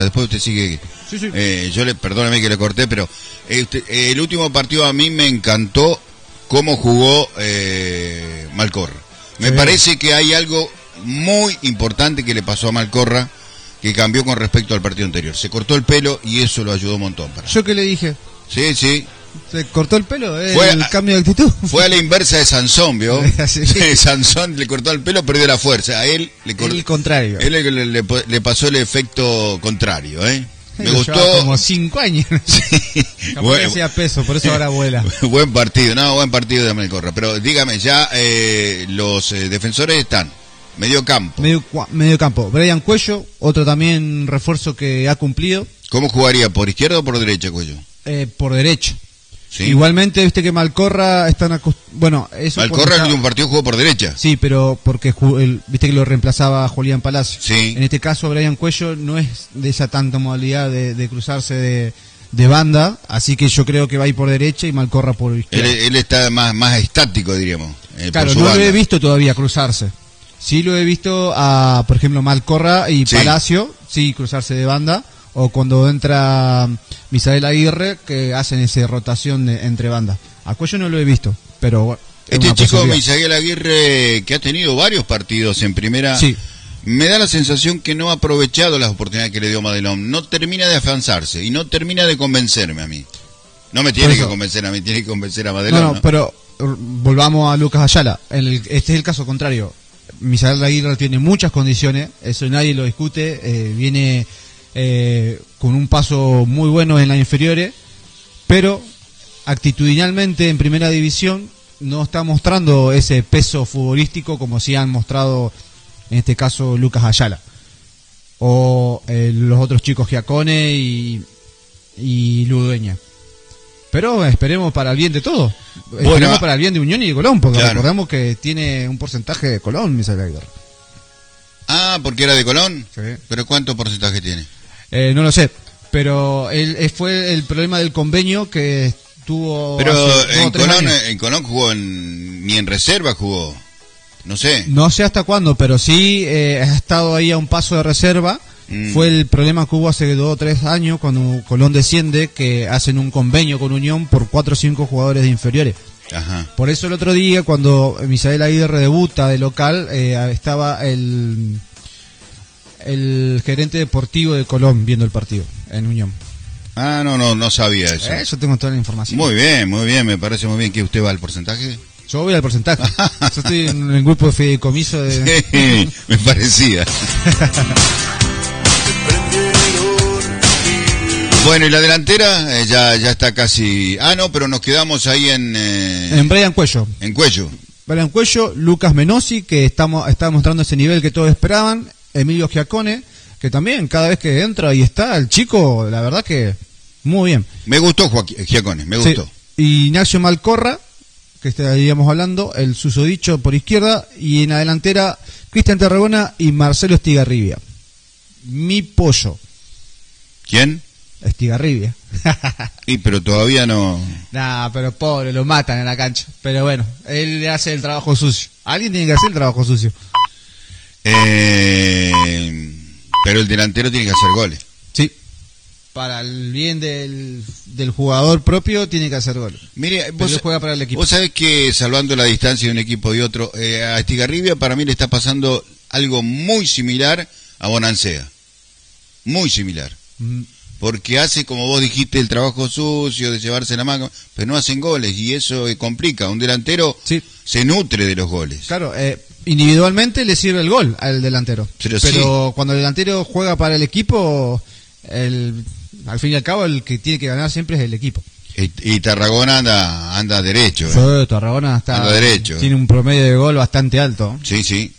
Después usted sigue. Sí, sí. Perdóneme que le corté, pero el último partido a mí me encantó cómo jugó Malcorra. Me parece que hay algo muy importante que le pasó a Malcorra, que cambió con respecto al partido anterior. Se cortó el pelo y eso lo ayudó un montón. ¿Yo qué le dije? Sí, sí. Se cortó el pelo, el cambio de actitud. Fue a la inversa de Sansón, ¿vio? Sí. Sansón le cortó el pelo, perdió la fuerza. A él le cortó el contrario. Él le pasó el efecto contrario, ¿eh? Me gustó. Como 5 años. Sí. Bueno, hacía peso, por eso ahora vuela. Buen partido de Malcorra. Pero dígame, ya los defensores están. Medio campo. Medio campo. Brian Cuello, otro también refuerzo que ha cumplido. ¿Cómo jugaría? ¿Por izquierda o por derecha, Cuello? Por derecha. ¿Sí? Igualmente, viste que Malcorra Malcorra en el último partido jugó por derecha. Sí, pero porque viste que lo reemplazaba Julián Palacio. Sí. En este caso, Brian Cuello no es de esa tanta modalidad de cruzarse de banda, así que yo creo que va a ir por derecha y Malcorra por izquierda. Él está más estático, diríamos. Claro, no lo he visto todavía cruzarse. Sí lo he visto a, por ejemplo, Malcorra y Palacio, sí, cruzarse de banda. O cuando entra Misael Aguirre, que hacen esa rotación entre bandas. A Cuello no lo he visto, pero bueno. Este chico Misael Aguirre, que ha tenido varios partidos en primera, sí, me da la sensación que no ha aprovechado las oportunidades que le dio Madelón. No termina de afianzarse y no termina de convencerme a mí. No me tiene que convencer a mí, tiene que convencer a Madelón. No, pero volvamos a Lucas Ayala. Este es el caso contrario. Misael Aguirre tiene muchas condiciones, eso nadie lo discute, viene con un paso muy bueno en las inferiores, pero actitudinalmente en primera división no está mostrando ese peso futbolístico como sí han mostrado en este caso Lucas Ayala o los otros chicos Giacone y Ludueña. Pero esperemos para el bien de todos. Esperemos para el bien de Unión y de Colón, porque recordemos que tiene un porcentaje de Colón, Misael Aguirre. Ah, porque era de Colón. Sí. ¿Pero cuánto porcentaje tiene? No lo sé, pero fue el problema del convenio que tuvo. Pero en Colón jugó ni en reserva jugó, no sé. No sé hasta cuándo, pero sí ha estado ahí a un paso de reserva. Fue el problema que hubo hace 2 o 3 años cuando Colón desciende, que hacen un convenio con Unión por 4 o 5 jugadores de inferiores. Ajá. Por eso el otro día cuando Misael Aguirre debuta de local, estaba el gerente deportivo de Colón viendo el partido en Unión. Ah, no sabía eso. Yo tengo toda la información. Muy bien, me parece muy bien. ¿Que usted va al porcentaje? Yo voy al porcentaje. Yo estoy en el grupo de fideicomiso de... Sí, me parecía. Bueno, y la delantera ya está casi... Ah, no, pero nos quedamos ahí en Brian Cuello. En Cuello. Brian Cuello, Lucas Menossi, que está mostrando ese nivel que todos esperaban. Emilio Giacone, que también cada vez que entra y está el chico, la verdad que muy bien. Me gustó Giacone, me gustó. Y Ignacio Malcorra, que estaríamos hablando, el susodicho por izquierda, y en la delantera Cristian Tarragona y Marcelo Estigarribia. Mi pollo. ¿Quién? Estigarribia. Pero todavía no... Nah, pero pobre, lo matan en la cancha. Pero bueno, él hace el trabajo sucio. Alguien tiene que hacer el trabajo sucio. Pero el delantero tiene que hacer goles. Sí. Para el bien del jugador propio tiene que hacer goles. Mire, vos juega para el equipo. Vos sabés que salvando la distancia de un equipo y otro, a Estigarribia para mí le está pasando algo muy similar a Bonancea. Muy similar. Porque hace, como vos dijiste, el trabajo sucio de llevarse la mano, pero no hacen goles y eso complica. Un delantero se nutre de los goles. Claro, individualmente le sirve el gol al delantero. Pero cuando el delantero juega para el equipo, al fin y al cabo el que tiene que ganar siempre es el equipo. Y Tarragona anda derecho. Sí, Tarragona anda derecho. Tiene un promedio de gol bastante alto. Sí.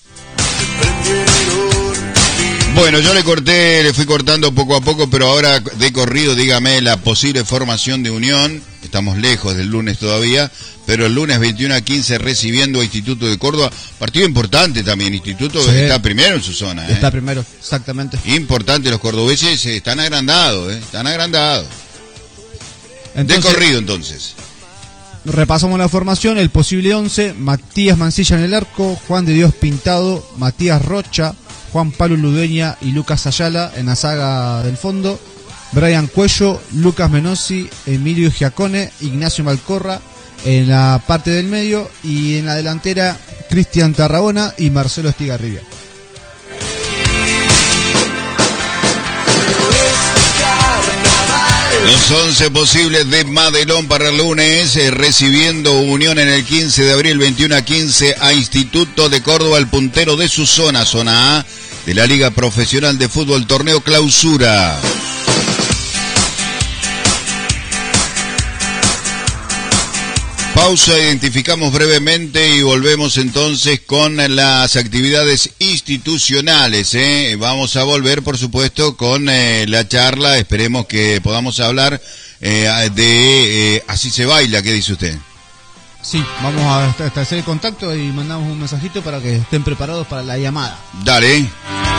Bueno, yo le fui cortando poco a poco, pero ahora de corrido dígame la posible formación de Unión. Estamos lejos del lunes todavía, pero el lunes 21:15 recibiendo a Instituto de Córdoba. Partido importante también, Instituto está primero en su zona. Está primero, exactamente. Importante, los cordobeses están agrandados, están agrandados. Entonces, de corrido entonces. Repasamos la formación, el posible 11, Matías Mancilla en el arco, Juan de Dios Pintado, Matías Rocha, Juan Pablo Ludueña y Lucas Ayala en la saga del fondo, Brian Cuello, Lucas Menossi, Emilio Giacone, Ignacio Malcorra en la parte del medio, y en la delantera Cristian Tarragona y Marcelo Estigarribia. Los 11 posibles de Madelón para el lunes, recibiendo Unión en el 15 de abril, 21-15 a Instituto de Córdoba, el puntero de su zona A de la Liga Profesional de Fútbol, torneo clausura. Pausa, identificamos brevemente y volvemos entonces con las actividades institucionales. Vamos a volver, por supuesto, con la charla. Esperemos que podamos hablar de Así se baila. ¿Qué dice usted? Sí, vamos a establecer el contacto y mandamos un mensajito para que estén preparados para la llamada. Dale.